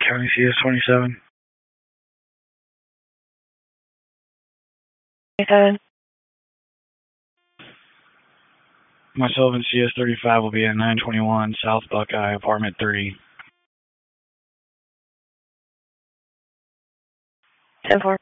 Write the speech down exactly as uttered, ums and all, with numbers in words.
County C S twenty-seven. twenty-seven. Myself and C S thirty-five will be at nine twenty-one South Buckeye, apartment three. ten four.